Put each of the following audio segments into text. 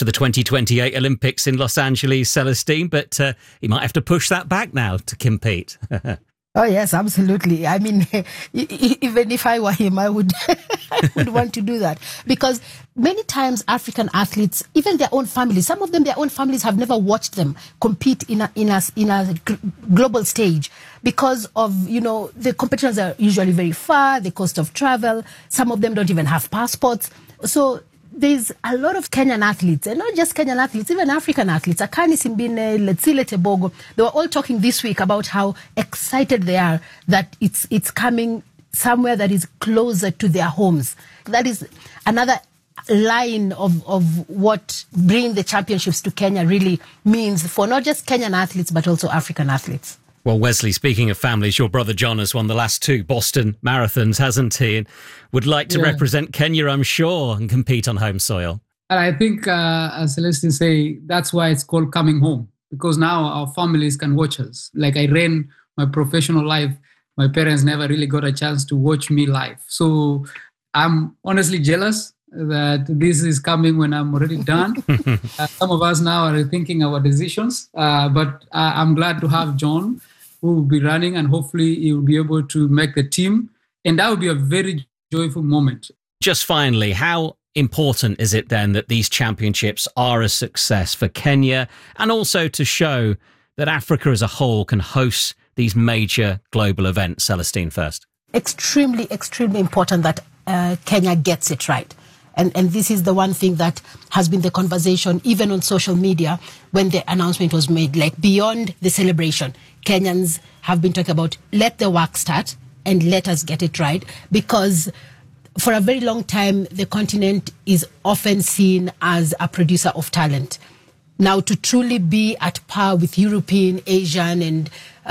for the 2028 Olympics in Los Angeles, Celestine, but he might have to push that back now to compete. Oh, yes, absolutely. I mean, even if I were him, I would I would want to do that. Because many times African athletes, even their own families, some of them, their own families have never watched them compete in a global stage because of, the competitions are usually very far, the cost of travel. Some of them don't even have passports. So there's a lot of Kenyan athletes, and not just Kenyan athletes, even African athletes. Akani Simbine, Letsile Tebogo, they were all talking this week about how excited they are that it's coming somewhere that is closer to their homes. That is another line of what bringing the championships to Kenya really means for not just Kenyan athletes, but also African athletes. Well, Wesley, speaking of families, your brother John has won the last 2 Boston marathons, hasn't he? And would like to represent Kenya, I'm sure, and compete on home soil. And I think, as Celestine say, that's why it's called coming home, because now our families can watch us. Like I ran my professional life, my parents never really got a chance to watch me live. So I'm honestly jealous that this is coming when I'm already done. Some of us now are rethinking our decisions, but I'm glad to have John, who will be running, and hopefully he will be able to make the team. And that will be a very joyful moment. Just finally, how important is it then that these championships are a success for Kenya, and also to show that Africa as a whole can host these major global events? Celestine first. Extremely, extremely important that Kenya gets it right. And this is the one thing that has been the conversation, even on social media, when the announcement was made. Like, beyond the celebration, Kenyans have been talking about, let the work start and let us get it right. Because for a very long time, the continent is often seen as a producer of talent. Now, to truly be at par with European, Asian, and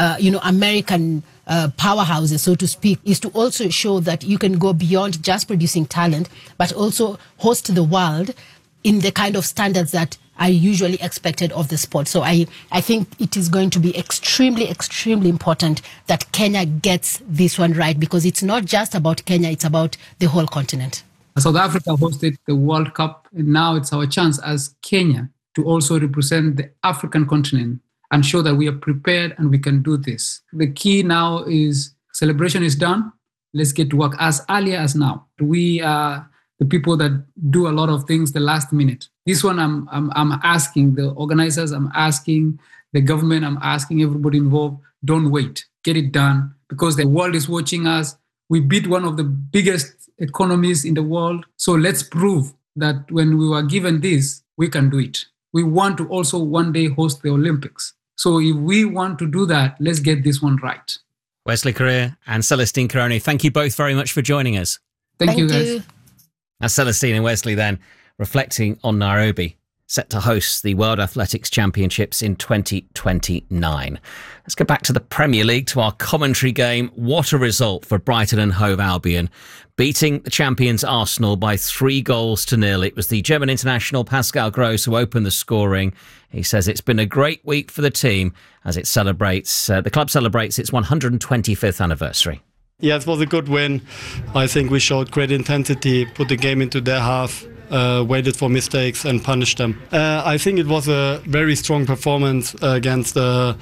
American powerhouses, so to speak, is to also show that you can go beyond just producing talent, but also host the world in the kind of standards that are usually expected of the sport. So I think it is going to be extremely, extremely important that Kenya gets this one right, because it's not just about Kenya, it's about the whole continent. South Africa hosted the World Cup, and now it's our chance as Kenya to also represent the African continent and show that we are prepared and we can do this. The key now is celebration is done. Let's get to work as early as now. We are the people that do a lot of things the last minute. This one I'm asking the organizers, I'm asking the government, I'm asking everybody involved, don't wait. Get it done, because the world is watching us. We beat one of the biggest economies in the world. So let's prove that when we were given this, we can do it. We want to also one day host the Olympics. So if we want to do that, let's get this one right. Wesley Korir and Celestine Carone, thank you both very much for joining us. Thank you, guys. Now, Celestine and Wesley then reflecting on Nairobi, set to host the World Athletics Championships in 2029. Let's go back to the Premier League, to our commentary game. What a result for Brighton and Hove Albion, beating the champions Arsenal by 3-0. It was the German international Pascal Gross who opened the scoring. He says it's been a great week for the team as it celebrates, the club celebrates its 125th anniversary. Yeah, it was a good win. I think we showed great intensity, put the game into their half, waited for mistakes and punished them. I think it was a very strong performance against a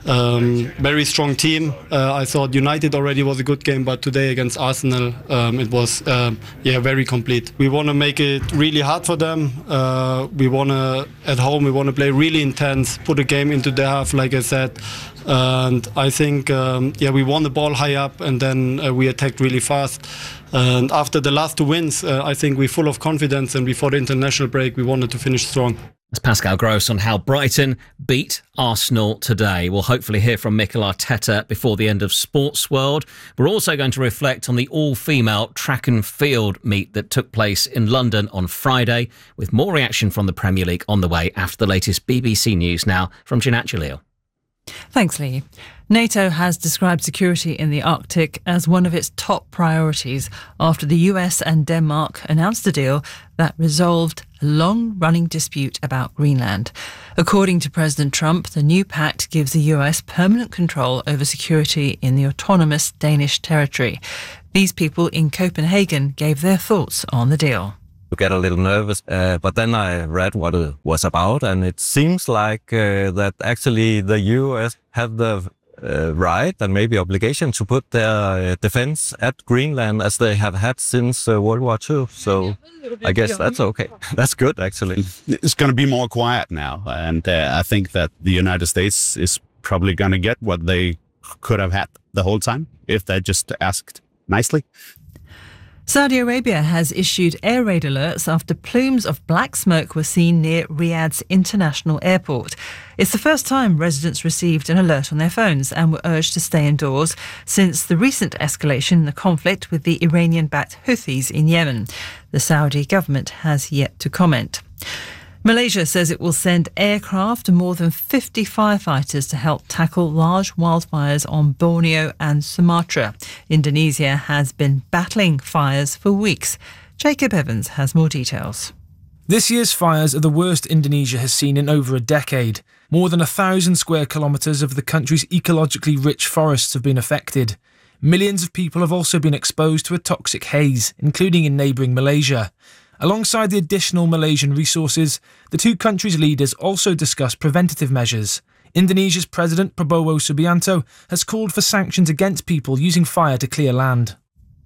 very strong team. I thought United already was a good game, but today against Arsenal, it was very complete. We want to make it really hard for them. We want to, at home, we want to play really intense, put a game into their half, like I said. And I think, we won the ball high up, and then we attacked really fast. And after the last 2 wins, I think we're full of confidence, and before the international break, we wanted to finish strong. That's Pascal Gross on how Brighton beat Arsenal today. We'll hopefully hear from Mikel Arteta before the end of Sports World. We're also going to reflect on the all-female track and field meet that took place in London on Friday, with more reaction from the Premier League on the way after the latest BBC News now from Jeanette Jalil. Thanks, Lee. NATO has described security in the Arctic as one of its top priorities after the US and Denmark announced a deal that resolved a long-running dispute about Greenland. According to President Trump, the new pact gives the US permanent control over security in the autonomous Danish territory. These people in Copenhagen gave their thoughts on the deal. to get a little nervous. But then I read what it was about, and it seems like that actually the US have the right and maybe obligation to put their defense at Greenland as they have had since World War II. So I guess that's okay. That's good, actually. It's going to be more quiet now. And I think that the United States is probably going to get what they could have had the whole time if they just asked nicely. Saudi Arabia has issued air raid alerts after plumes of black smoke were seen near Riyadh's international airport. It's the first time residents received an alert on their phones and were urged to stay indoors since the recent escalation in the conflict with the Iranian-backed Houthis in Yemen. The Saudi government has yet to comment. Malaysia says it will send aircraft and more than 50 firefighters to help tackle large wildfires on Borneo and Sumatra. Indonesia has been battling fires for weeks. Jacob Evans has more details. This year's fires are the worst Indonesia has seen in over a decade. More than 1,000 square kilometres of the country's ecologically rich forests have been affected. Millions of people have also been exposed to a toxic haze, including in neighbouring Malaysia. Alongside the additional Malaysian resources, the two countries' leaders also discussed preventative measures. Indonesia's President Prabowo Subianto has called for sanctions against people using fire to clear land.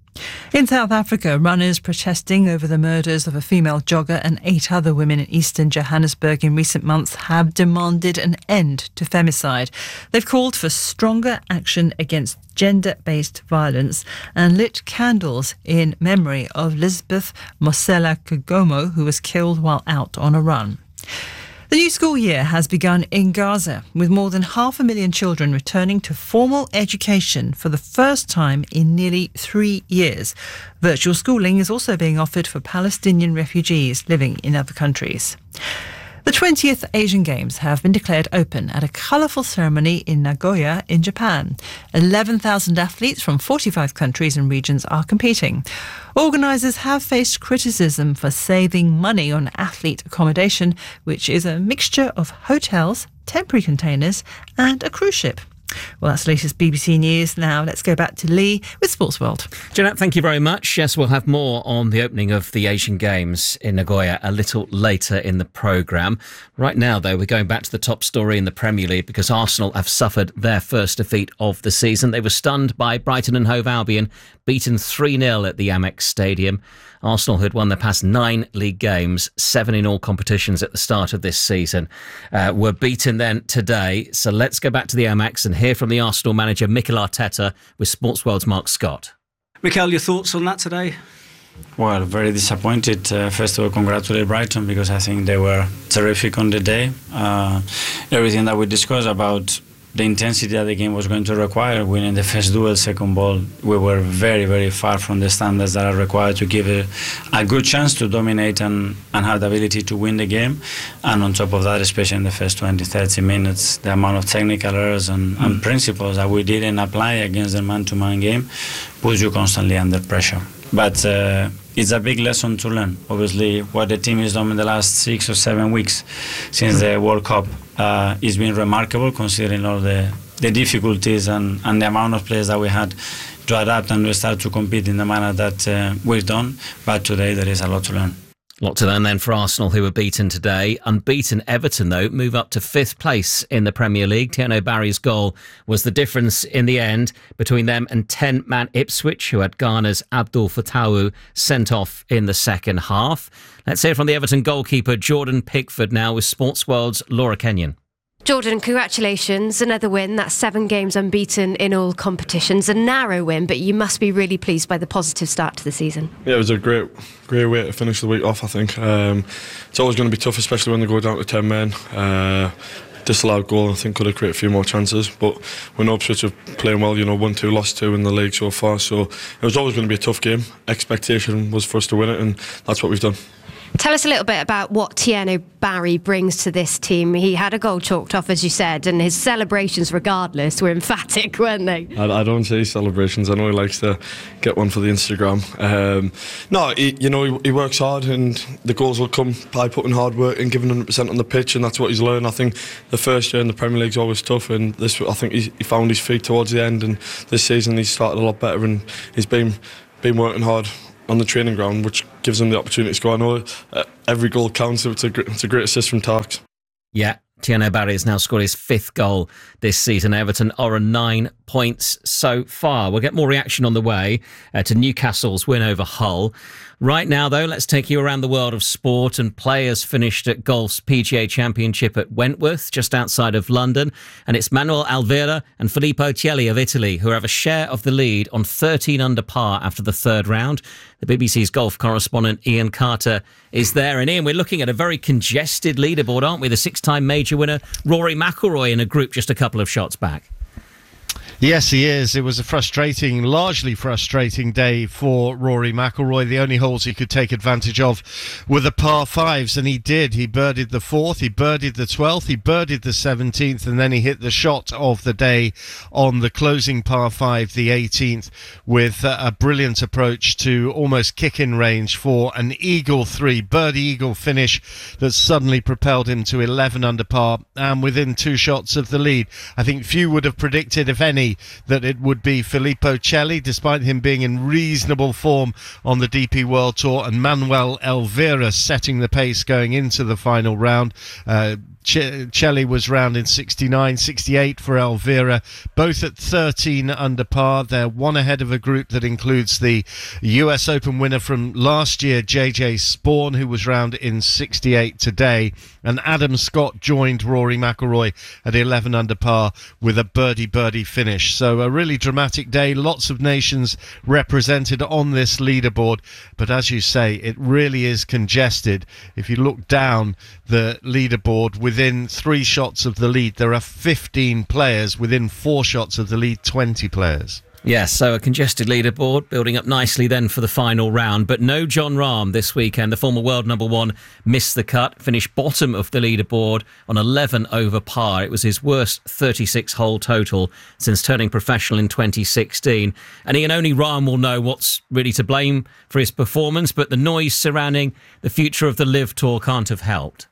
In South Africa, runners protesting over the murders of a female jogger and 8 other women in eastern Johannesburg in recent months have demanded an end to femicide. They've called for stronger action against gender-based violence and lit candles in memory of Lisbeth Mosela Kagomo, who was killed while out on a run. The new school year has begun in Gaza, with more than 500,000 children returning to formal education for the first time in nearly 3 years. Virtual schooling is also being offered for Palestinian refugees living in other countries. The 20th Asian Games have been declared open at a colourful ceremony in Nagoya in Japan. 11,000 athletes from 45 countries and regions are competing. Organisers have faced criticism for saving money on athlete accommodation, which is a mixture of hotels, temporary containers and a cruise ship. Well, that's the latest BBC News. Now let's go back to Lee with Sports World. Jeanette, thank you very much. Yes, we'll have more on the opening of the Asian Games in Nagoya a little later in the programme. Right now, though, we're going back to the top story in the Premier League because Arsenal have suffered their first defeat of the season. They were stunned by Brighton and Hove Albion, beaten 3-0 at the Amex Stadium. Arsenal, who had won their past 9 league games, 7 in all competitions at the start of this season, were beaten then today. So let's go back to the Amex and hear from the Arsenal manager, Mikel Arteta, with Sports World's Mark Scott. Mikel, your thoughts on that today? Well, very disappointed. First of all, congratulate Brighton because I think they were terrific on the day. Everything that we discussed about the intensity that the game was going to require, winning the first duel, second ball, we were very, very far from the standards that are required to give a good chance to dominate and have the ability to win the game. And on top of that, especially in the first 20, 30 minutes, the amount of technical errors and principles that we didn't apply against the man-to-man game puts you constantly under pressure. But it's a big lesson to learn. Obviously, what the team has done in the last 6 or 7 weeks since the World Cup is been remarkable, considering all the difficulties and the amount of players that we had to adapt and to start to compete in the manner that we've done. But today there is a lot to learn. A lot to learn then for Arsenal, who were beaten today. Unbeaten Everton, though, move up to 5th place in the Premier League. Thierry Barry's goal was the difference in the end between them and 10-man Ipswich, who had Ghana's Abdul Fatawu sent off in the second half. Let's hear from the Everton goalkeeper, Jordan Pickford, now with Sports World's Laura Kenyon. Jordan, congratulations. Another win. That's 7 games unbeaten in all competitions. A narrow win, but you must be really pleased by the positive start to the season. Yeah, it was a great way to finish the week off, I think. It's always going to be tough, especially when they go down to 10 men. Disallowed goal, I think, could have created a few more chances. But we know Ipswich are playing well, 1-2, lost 2 in the league so far. So it was always going to be a tough game. Expectation was for us to win it, and that's what we've done. Tell us a little bit about what Thierry Barry brings to this team. He had a goal chalked off, as you said, and his celebrations, regardless, were emphatic, weren't they? I don't say celebrations. I know he likes to get one for the Instagram. He works hard, and the goals will come by putting hard work and giving 100% on the pitch, and that's what he's learned. I think the first year in the Premier League is always tough, and I think he found his feet towards the end, and this season he's started a lot better, and he's been working hard on the training ground, which gives them the opportunity to score. I know every goal counts. It's a great assist from Tarks. Yeah, Tiano Barry has now scored his 5th goal this season. Everton are on 9 points so far. We'll get more reaction on the way to Newcastle's win over Hull. Right now, though, let's take you around the world of sport, and players finished at golf's PGA Championship at Wentworth, just outside of London. And it's Manuel Alvira and Filippo Celli of Italy who have a share of the lead on 13 under par after the 3rd round. The BBC's golf correspondent Ian Carter is there. And Ian, we're looking at a very congested leaderboard, aren't we? The 6-time major winner, Rory McIlroy, in a group just a couple of shots back. Yes, he is. It was a largely frustrating day for Rory McIlroy. The only holes he could take advantage of were the par 5s, and he did. He birdied the 4th, he birdied the 12th, he birdied the 17th, and then he hit the shot of the day on the closing par 5, the 18th, with a brilliant approach to almost kick-in range for an eagle 3, birdie-eagle finish that suddenly propelled him to 11 under par and within 2 shots of the lead. I think few would have predicted, if any, that it would be Filippo Celli, despite him being in reasonable form on the DP World Tour, and Manuel Alvira setting the pace going into the final round. Celli was rounding 69, 68 for Alvira, both at 13 under par. They're one ahead of a group that includes the US Open winner from last year, JJ Spaun, who was round in 68 today. And Adam Scott joined Rory McIlroy at 11 under par with a birdie finish. So a really dramatic day, lots of nations represented on this leaderboard. But as you say, it really is congested. If you look down the leaderboard, within 3 shots of the lead, there are 15 players. Within 4 shots of the lead, 20 players. Yes, so a congested leaderboard building up nicely then for the final round. But no Jon Rahm this weekend. The former world number 1 missed the cut, finished bottom of the leaderboard on 11 over par. It was his worst 36-hole total since turning professional in 2016. And Ian, only Rahm will know what's really to blame for his performance, but the noise surrounding the future of the LIV Tour can't have helped.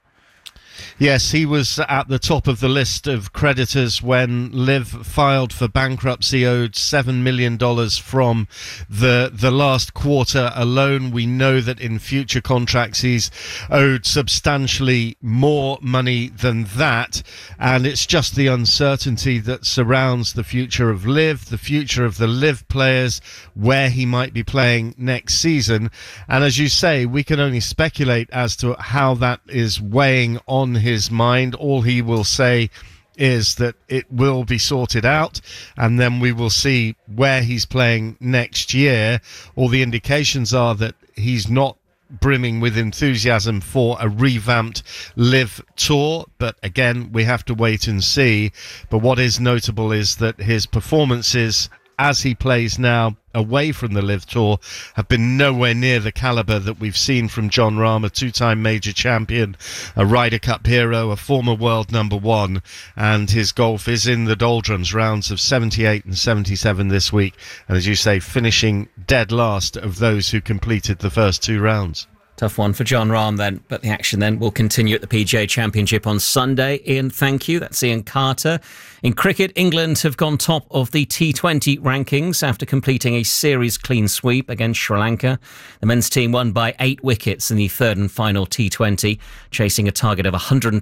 Yes, he was at the top of the list of creditors when LIV filed for bankruptcy, owed $7 million from the last quarter alone. We know that in future contracts he's owed substantially more money than that, and it's just the uncertainty that surrounds the future of LIV, the future of the LIV players, where he might be playing next season. And as you say, we can only speculate as to how that is weighing on his mind. All he will say is that it will be sorted out, and then we will see where he's playing next year. All the indications are that he's not brimming with enthusiasm for a revamped LIV Tour, but again, we have to wait and see. But what is notable is that his performances as he plays now away from the LIV Tour have been nowhere near the calibre that we've seen from Jon Rahm, a 2-time major champion, a Ryder Cup hero, a former world number 1, and his golf is in the doldrums, rounds of 78 and 77 this week, and as you say, finishing dead last of those who completed the first 2 rounds. Tough one for Jon Rahm then, but the action then will continue at the PGA Championship on Sunday. Ian, thank you. That's Ian Carter. In cricket, England have gone top of the T20 rankings after completing a series clean sweep against Sri Lanka. The men's team won by 8 wickets in the 3rd and final T20, chasing a target of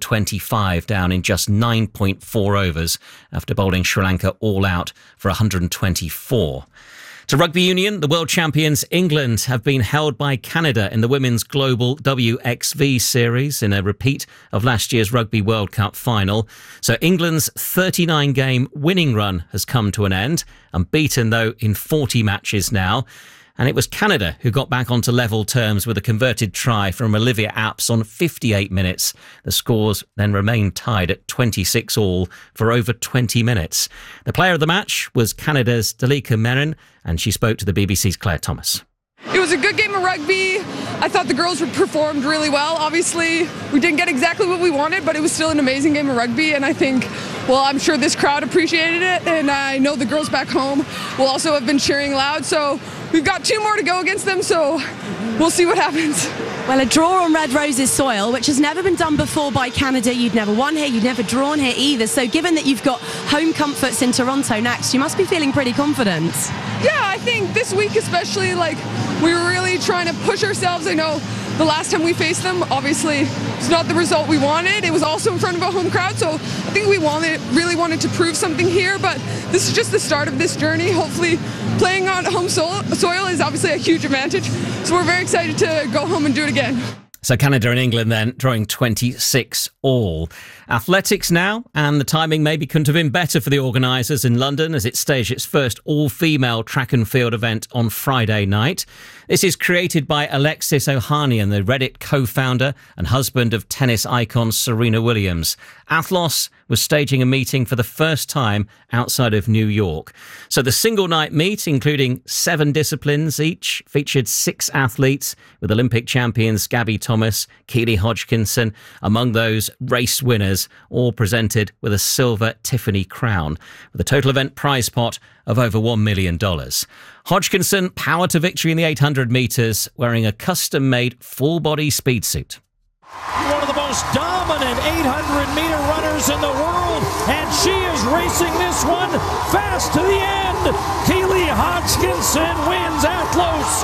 125 down in just 9.4 overs after bowling Sri Lanka all out for 124. To rugby union, the world champions England have been held by Canada in the Women's Global WXV Series in a repeat of last year's Rugby World Cup final. So England's 39-game winning run has come to an end, unbeaten though in 40 matches now. And it was Canada who got back onto level terms with a converted try from Olivia Apps on 58 minutes. The scores then remained tied at 26 all for over 20 minutes. The player of the match was Canada's Dalika Merrin, and she spoke to the BBC's Claire Thomas. It was a good game of rugby. I thought the girls performed really well. Obviously, we didn't get exactly what we wanted, but it was still an amazing game of rugby. And I think, well, I'm sure this crowd appreciated it. And I know the girls back home will also have been cheering loud. So we've got 2 more to go against them. So we'll see what happens. Well, a draw on Red Roses soil, which has never been done before by Canada. You'd never won here. You'd never drawn here either. So given that you've got home comforts in Toronto next, you must be feeling pretty confident. Yeah, I think this week especially, we were really trying to push ourselves. I know the last time we faced them, obviously, it's not the result we wanted. It was also in front of a home crowd, so I think we really wanted to prove something here, but this is just the start of this journey. Hopefully, playing on home soil is obviously a huge advantage, so we're very excited to go home and do it again. So Canada and England then drawing 26 all. Athletics now, and the timing maybe couldn't have been better for the organisers in London as it staged its first all-female track and field event on Friday night. This is created by Alexis Ohanian, the Reddit co-founder and husband of tennis icon Serena Williams. Athlos was staging a meeting for the first time outside of New York. So the single night meet, including 7 disciplines each, featured 6 athletes, with Olympic champions Gabby Thomas, Keely Hodgkinson among those race winners, all presented with a silver Tiffany crown, with a total event prize pot of over $1 million. Hodgkinson powered to victory in the 800 metres, wearing a custom-made full-body speed suit. One of the most dominant 800-meter runners in the world, and she is racing this one fast to the end. Keely Hodgkinson wins Athlos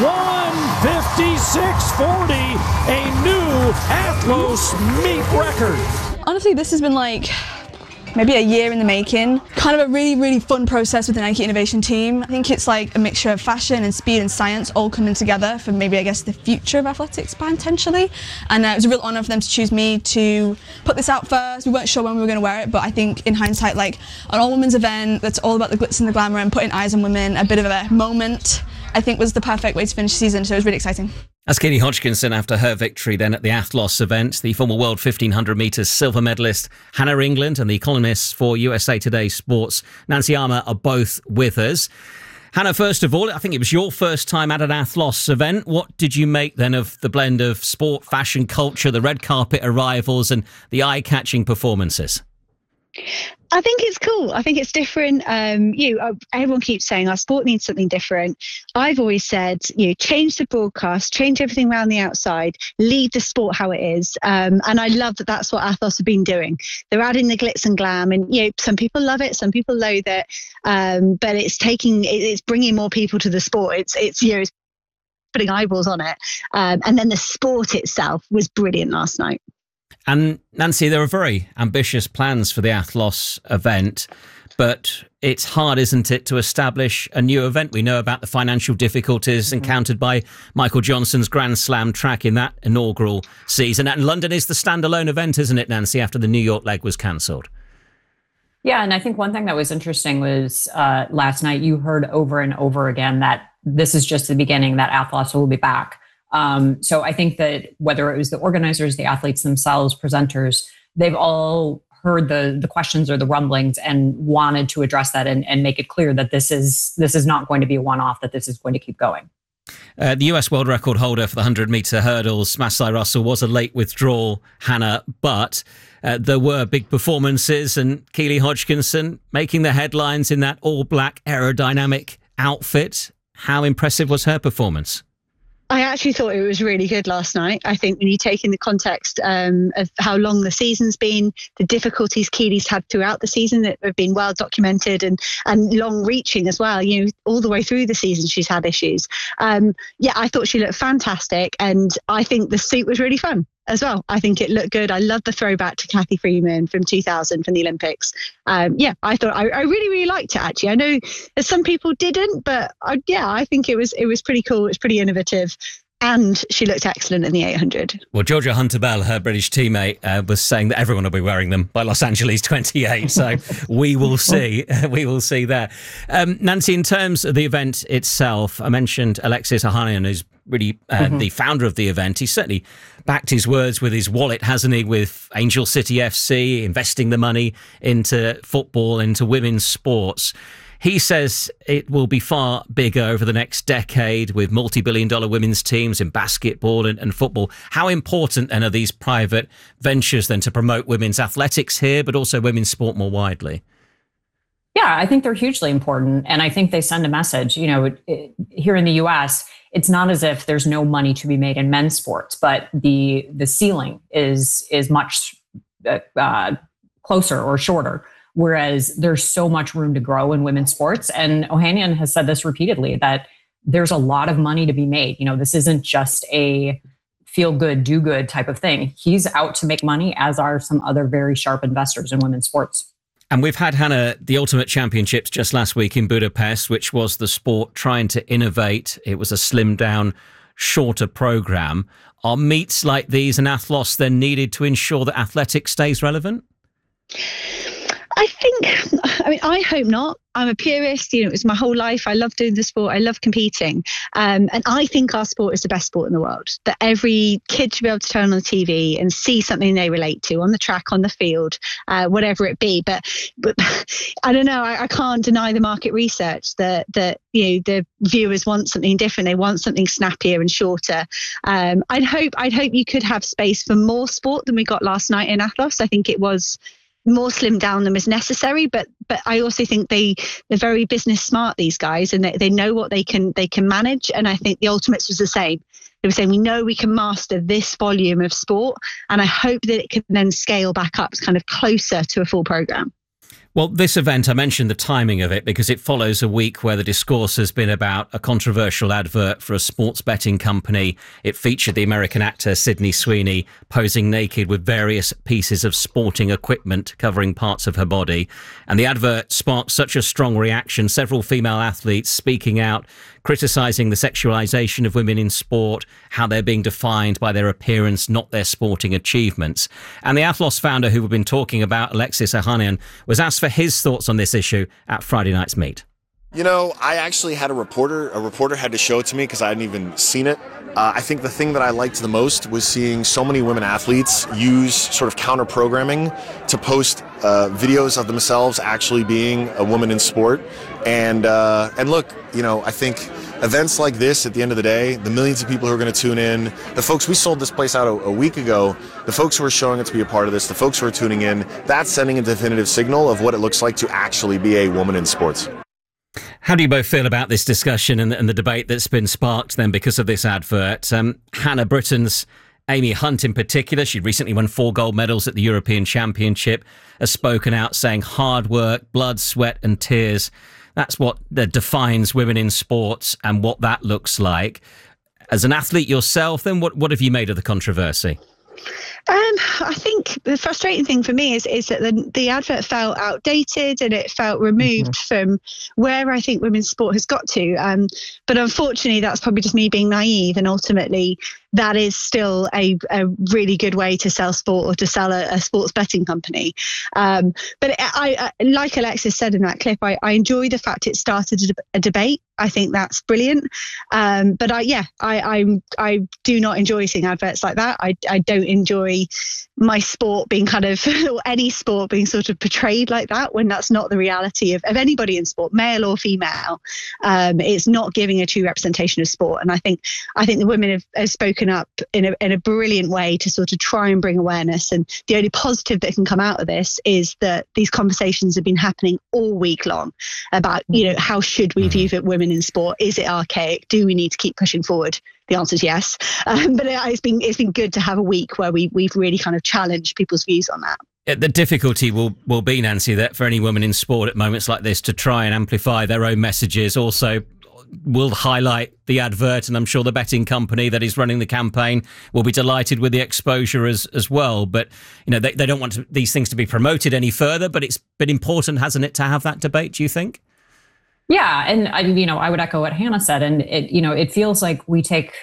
1:56.40, a new Athlos meet record. Honestly, this has been like maybe a year in the making. Kind of a really, really fun process with the Nike Innovation team. I think it's like a mixture of fashion and speed and science all coming together for maybe, I guess, the future of athletics potentially. And it was a real honour for them to choose me to put this out first. We weren't sure when we were going to wear it, but I think in hindsight, like an all-women's event that's all about the glitz and the glamour and putting eyes on women, a bit of a moment, I think was the perfect way to finish the season, so it was really exciting. That's Keely Hodgkinson after her victory then at the Athlos event. The former world 1500 metres silver medalist Hannah England and the columnist for USA Today Sports, Nancy Armour, are both with us. Hannah, first of all, I think it was your first time at an Athlos event. What did you make then of the blend of sport, fashion, culture, the red carpet arrivals and the eye-catching performances? I think it's cool. I think it's different. Everyone keeps saying our sport needs something different. I've always said, change the broadcast, change everything around the outside, leave the sport how it is. And I love that that's what Athlos have been doing. They're adding the glitz and glam, and some people love it, some people loathe it. But it's bringing more people to the sport. It's putting eyeballs on it. And then the sport itself was brilliant last night. And Nancy, there are very ambitious plans for the Athlos event, but it's hard, isn't it, to establish a new event? We know about the financial difficulties encountered by Michael Johnson's Grand Slam track in that inaugural season. And London is the standalone event, isn't it, Nancy, after the New York leg was cancelled? Yeah, and I think one thing that was interesting was last night you heard over and over again that this is just the beginning, that Athlos will be back. So I think that whether it was the organizers, the athletes themselves, presenters, they've all heard the questions or the rumblings and wanted to address that and make it clear that this is not going to be a one-off, that this is going to keep going. The US world record holder for the 100-metre hurdles, Masai Russell, was a late withdrawal, Hannah, but there were big performances, and Keely Hodgkinson making the headlines in that all-black aerodynamic outfit. How impressive was her performance? I actually thought it was really good last night. I think when you take in the context of how long the season's been, the difficulties Keely's had throughout the season that have been well documented and long reaching as well, all the way through the season she's had issues. I thought she looked fantastic, and I think the suit was really fun as well. I think it looked good. I love the throwback to Cathy Freeman from 2000 from the Olympics. I thought I really, really liked it, actually. I know that some people didn't, but I think it was pretty cool. It was pretty innovative. And she looked excellent in the 800. Well, Georgia Hunter-Bell, her British teammate, was saying that everyone will be wearing them by Los Angeles 28. So we will see. We will see there. Nancy, in terms of the event itself, I mentioned Alexis Ohanian, who's really the founder of the event. He's certainly backed his words with his wallet, hasn't he, with Angel City FC, investing the money into football, into women's sports. He says it will be far bigger over the next decade with multi-billion-dollar women's teams in basketball and football. How important then are these private ventures then to promote women's athletics here, but also women's sport more widely? Yeah, I think they're hugely important. And I think they send a message. Here in the US, it's not as if there's no money to be made in men's sports, but the ceiling is much closer or shorter. Whereas there's so much room to grow in women's sports. And Ohanian has said this repeatedly, that there's a lot of money to be made. This isn't just a feel good, do good type of thing. He's out to make money, as are some other very sharp investors in women's sports. And we've had, Hannah, the Ultimate Championships just last week in Budapest, which was the sport trying to innovate. It was a slimmed down, shorter program. Are meets like these and Athlos then needed to ensure that athletics stays relevant? I hope not. I'm a purist. It was my whole life. I love doing the sport. I love competing. And I think our sport is the best sport in the world, that every kid should be able to turn on the TV and see something they relate to on the track, on the field, whatever it be. But I don't know. I can't deny the market research that the viewers want something different. They want something snappier and shorter. I'd hope you could have space for more sport than we got last night in Athlos. I think it was more slimmed down than was necessary, but I also think they're very business smart, these guys, and they know what they can manage. And I think the Ultimates was the same. They were saying, we know we can master this volume of sport, and I hope that it can then scale back up kind of closer to a full program. Well, this event, I mentioned the timing of it because it follows a week where the discourse has been about a controversial advert for a sports betting company. It featured the American actor Sydney Sweeney posing naked with various pieces of sporting equipment covering parts of her body. And the advert sparked such a strong reaction, several female athletes speaking out, criticising the sexualisation of women in sport, how they're being defined by their appearance, not their sporting achievements. And the Athlos founder who we've been talking about, Alexis Ohanian, was asked for his thoughts on this issue at Friday night's meet. I actually had a reporter had to show it to me because I hadn't even seen it. I think the thing that I liked the most was seeing so many women athletes use sort of counter programming to post videos of themselves actually being a woman in sport. And look, I think events like this, at the end of the day, the millions of people who are going to tune in, the folks, we sold this place out a week ago, the folks who are showing it to be a part of this, the folks who are tuning in, that's sending a definitive signal of what it looks like to actually be a woman in sports. How do you both feel about this discussion and the debate that's been sparked then because of this advert? Hannah, Britain's Amy Hunt in particular, she recently won 4 gold medals at the European Championship, has spoken out saying hard work, blood, sweat and tears, that's what defines women in sports and what that looks like. As an athlete yourself, then what have you made of the controversy? I think the frustrating thing for me is that the advert felt outdated and it felt removed from where I think women's sport has got to. But unfortunately, that's probably just me being naive, and ultimately that is still a really good way to sell sport or to sell a sports betting company. But I like Alexis said in that clip, I enjoy the fact it started a debate. I think that's brilliant. But I do not enjoy seeing adverts like that. I don't enjoy my sport being kind of, or any sport being sort of portrayed like that when that's not the reality of anybody in sport, male or female. It's not giving a true representation of sport. And I think the women have spoken up in a brilliant way to sort of try and bring awareness. And the only positive that can come out of this is that these conversations have been happening all week long about, how should we view women in sport? Is it archaic? Do we need to keep pushing forward? The answer is yes. But it's been good to have a week where we've really kind of challenged people's views on that. The difficulty will be, Nancy, that for any woman in sport at moments like this to try and amplify their own messages also will highlight the advert, and I'm sure the betting company that is running the campaign will be delighted with the exposure as well. But, they don't want these things to be promoted any further, but it's been important, hasn't it, to have that debate, do you think? Yeah. And I would echo what Hannah said. And it feels like we take,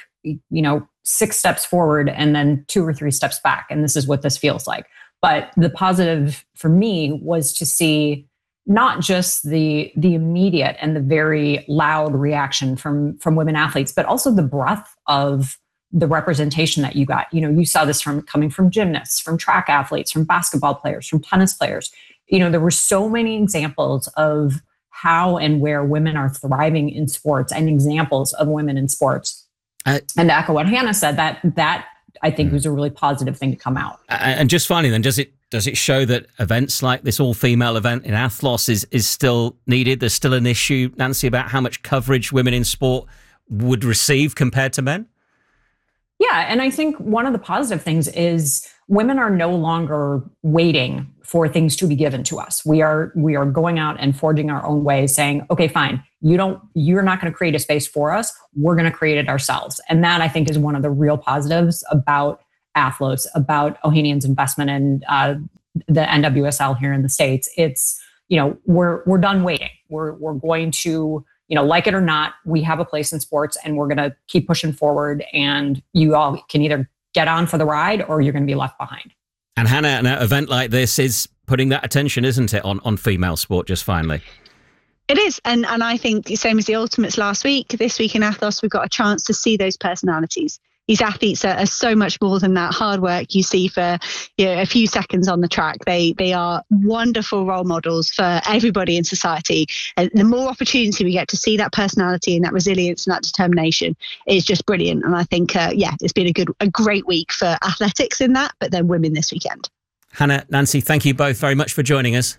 6 steps forward and then 2 or 3 steps back. And this is what this feels like. But the positive for me was to see not just the immediate and the very loud reaction from women athletes, but also the breadth of the representation that you got. You saw this coming from gymnasts, from track athletes, from basketball players, from tennis players. There were so many examples of how and where women are thriving in sports and examples of women in sports. And to echo what Hannah said, that I think was a really positive thing to come out. And just finally then, does it show that events like this all-female event in Athlos is still needed? There's still an issue, Nancy, about how much coverage women in sport would receive compared to men? Yeah, and I think one of the positive things is women are no longer waiting for things to be given to us. We are going out and forging our own way, saying, okay, fine, you're not going to create a space for us. We're going to create it ourselves. And that, I think, is one of the real positives about Athlos, about Ohanian's investment in the NWSL here in the States. It's, we're done waiting. We're going to, like it or not, we have a place in sports, and we're going to keep pushing forward, and you all can either get on for the ride or you're going to be left behind. And Hannah, an event like this is putting that attention, isn't it, on female sport just finally? It is. And I think the same as the Ultimates last week, this week in Athos, we've got a chance to see those personalities. These athletes are so much more than that hard work you see for a few seconds on the track. They are wonderful role models for everybody in society. And the more opportunity we get to see that personality and that resilience and that determination is just brilliant. And I think, it's been a great week for athletics in that, but then women this weekend. Hannah, Nancy, thank you both very much for joining us.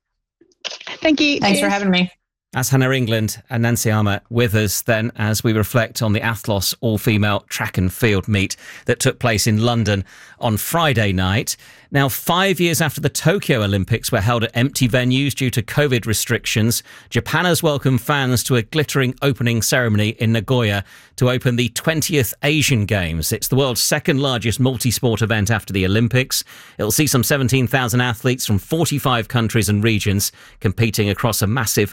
Thank you. Thanks for having me. That's Hannah England and Nancy Armour with us then as we reflect on the Athlos all-female track and field meet that took place in London on Friday night. Now, 5 years after the Tokyo Olympics were held at empty venues due to COVID restrictions, Japan has welcomed fans to a glittering opening ceremony in Nagoya to open the 20th Asian Games. It's the world's second largest multi-sport event after the Olympics. It'll see some 17,000 athletes from 45 countries and regions competing across a massive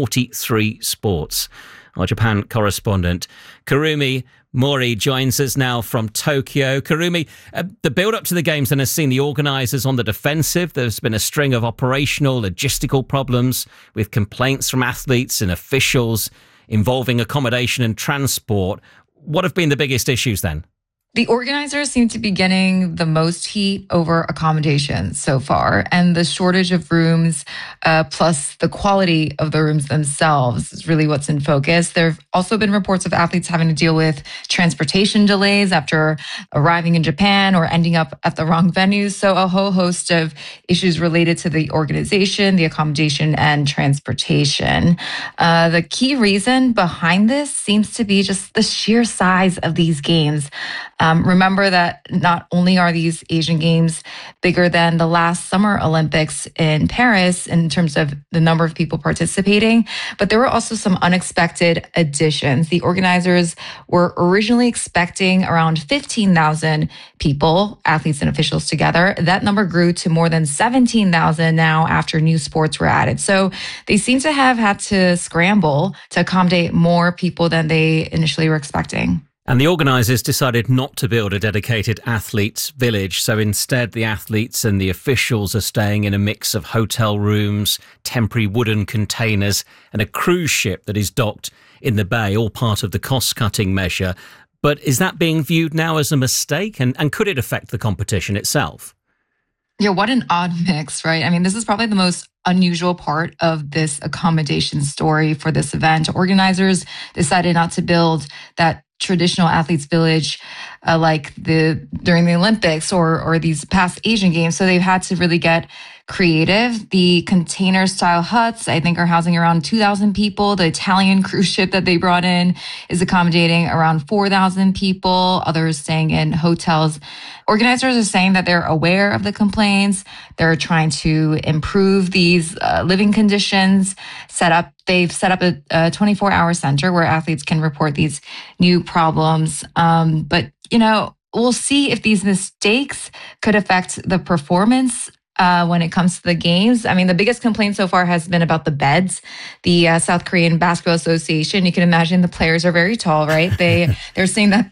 43 sports. Our Japan correspondent Kurumi Mori joins us now from Tokyo. Kurumi, the build-up to the Games then has seen the organisers on the defensive. There's been a string of operational, logistical problems with complaints from athletes and officials involving accommodation and transport. What have been the biggest issues then? The organizers seem to be getting the most heat over accommodations so far, and the shortage of rooms plus the quality of the rooms themselves is really what's in focus. There have also been reports of athletes having to deal with transportation delays after arriving in Japan or ending up at the wrong venues. So a whole host of issues related to the organization, the accommodation, and transportation. The key reason behind this seems to be just the sheer size of these games. Remember that not only are these Asian Games bigger than the last Summer Olympics in Paris in terms of the number of people participating, but there were also some unexpected additions. The organizers were originally expecting around 15,000 people, athletes and officials together. That number grew to more than 17,000 now after new sports were added. So they seem to have had to scramble to accommodate more people than they initially were expecting. And the organisers decided not to build a dedicated athletes' village. So instead, the athletes and the officials are staying in a mix of hotel rooms, temporary wooden containers, and a cruise ship that is docked in the bay, all part of the cost-cutting measure. But is that being viewed now as a mistake? And could it affect the competition itself? Yeah, what an odd mix, right? I mean, this is probably the most unusual part of this accommodation story for this event. Organizers decided not to build that traditional athletes village like during the Olympics or these past Asian Games. So they've had to really get creative. The container style huts, I think, are housing around 2,000 people. The Italian cruise ship that they brought in is accommodating around 4,000 people. Others staying in hotels. Organizers are saying that they're aware of the complaints. They're trying to improve these living conditions. They've set up a 24-hour center where athletes can report these new problems. But we'll see if these mistakes could affect the performance when it comes to the games. I mean, the biggest complaint so far has been about the beds. The South Korean Basketball Association, you can imagine the players are very tall, right? They're saying that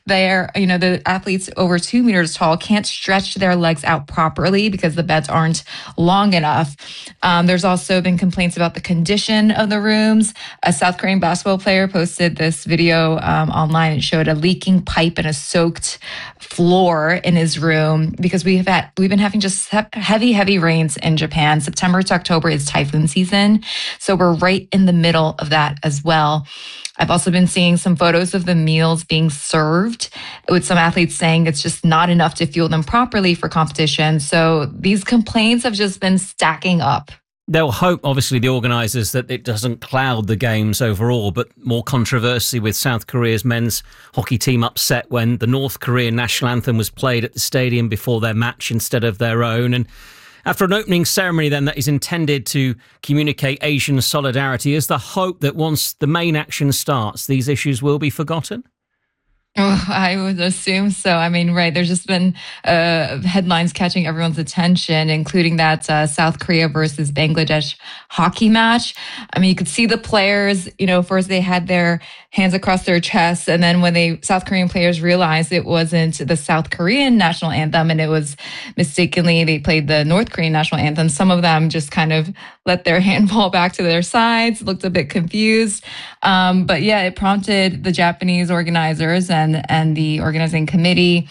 the athletes over 2 meters tall can't stretch their legs out properly because the beds aren't long enough. There's also been complaints about the condition of the rooms. A South Korean basketball player posted this video online. It showed a leaking pipe and a soaked floor in his room because we've been having just heavy rains in Japan. September to October is typhoon season. So we're right in the middle of that as well. I've also been seeing some photos of the meals being served, with some athletes saying it's just not enough to fuel them properly for competition. So these complaints have just been stacking up. They'll hope, obviously, the organisers, that it doesn't cloud the games overall, but more controversy with South Korea's men's hockey team upset when the North Korean national anthem was played at the stadium before their match instead of their own. And After an opening ceremony then that is intended to communicate Asian solidarity, is the hope that once the main action starts, these issues will be forgotten? Oh, I would assume so. I mean, right, there's just been headlines catching everyone's attention, including that South Korea versus Bangladesh hockey match. I mean, you could see the players, first they had their hands across their chests, and then when South Korean players realized it wasn't the South Korean national anthem and it was mistakenly they played the North Korean national anthem, some of them just kind of let their hand fall back to their sides, looked a bit confused. But yeah, it prompted the Japanese organizers and the organizing committee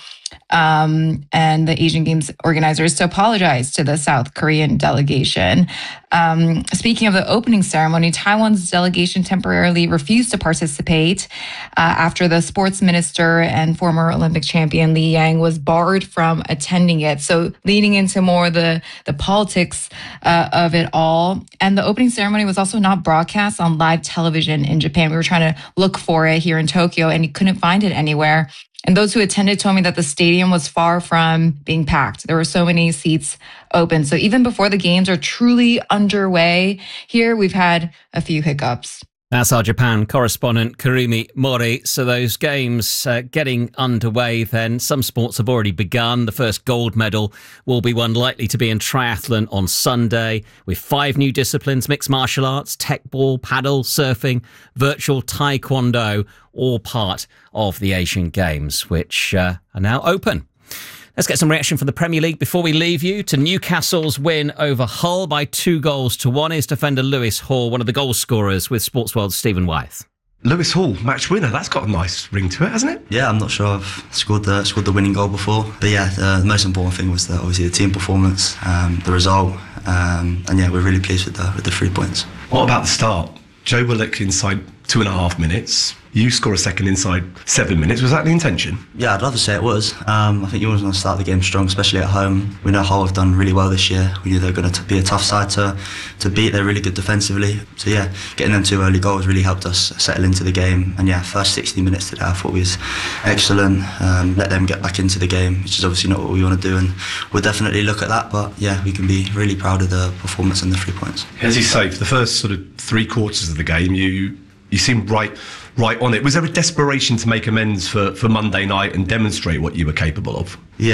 and the Asian Games organizers to apologize to the South Korean delegation. Speaking of the opening ceremony, Taiwan's delegation temporarily refused to participate after the sports minister and former Olympic champion Li Yang was barred from attending it. So leading into more the politics of it all. And the opening ceremony was also not broadcast on live television in Japan. We were trying to look for it here in Tokyo and you couldn't find it anywhere. And those who attended told me that the stadium was far from being packed. There were so many seats open. So even before the games are truly underway, here we've had a few hiccups. That's our Japan correspondent, Kurumi Mori. So those games getting underway then. Some sports have already begun. The first gold medal will be one likely to be in triathlon on Sunday, with 5 new disciplines: mixed martial arts, tech ball, paddle, surfing, virtual taekwondo, all part of the Asian Games, which are now open. Let's get some reaction from the Premier League before we leave you to Newcastle's win over Hull by 2-1. Is defender Lewis Hall one of the goal scorers with Sportsworld's Stephen Wyeth? Lewis Hall, match winner. That's got a nice ring to it, hasn't it? Yeah, I'm not sure I've scored the winning goal before. But yeah, the most important thing was obviously the team performance, the result. And yeah, we're really pleased with the 3 points. What about the start? Joe Willock inside 2.5 minutes. You score a second inside 7 minutes. Was that the intention? Yeah, I'd love to say it was. I think you always want to start the game strong, especially at home. We know Hull have done really well this year. We knew they were going to be a tough side to beat. They're really good defensively. So yeah, getting them 2 early goals really helped us settle into the game. And yeah, first 60 minutes today I thought was excellent. Let them get back into the game, which is obviously not what we want to do. And we'll definitely look at that. But yeah, we can be really proud of the performance and the 3 points. As you say, for the first sort of 3 quarters of the game, you seemed right on it. Was there a desperation to make amends for Monday night and demonstrate what you were capable of? Yeah,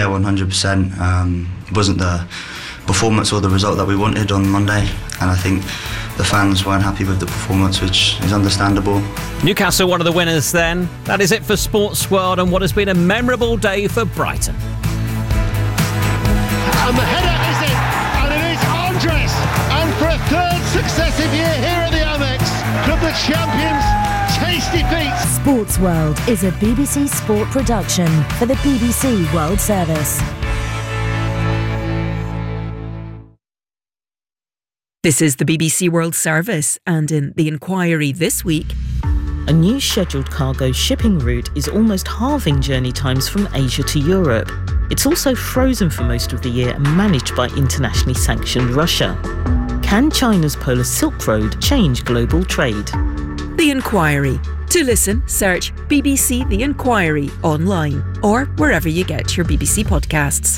100%. It wasn't the performance or the result that we wanted on Monday, and I think the fans weren't happy with the performance, which is understandable. Newcastle, one of the winners then. That is it for Sports World and what has been a memorable day for Brighton. And the header is in, and it is Andres, and for a 3rd successive year here at the Amex, could the champions taste defeat? Sports World is a BBC Sport production for the BBC World Service. This is the BBC World Service, and in The Inquiry this week, a new scheduled cargo shipping route is almost halving journey times from Asia to Europe. It's also frozen for most of the year and managed by internationally sanctioned Russia. Can China's Polar Silk Road change global trade? The Inquiry. To listen, search BBC The Inquiry online or wherever you get your BBC podcasts.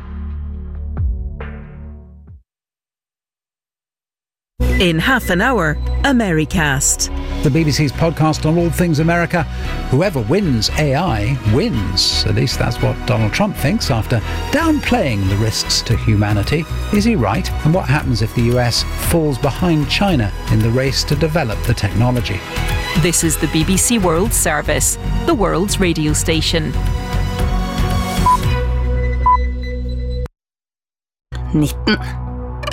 In half an hour, Americast. The BBC's podcast on all things America. Whoever wins AI wins. At least that's what Donald Trump thinks after downplaying the risks to humanity. Is he right? And what happens if the US falls behind China in the race to develop the technology? This is the BBC World Service, the world's radio station. 19.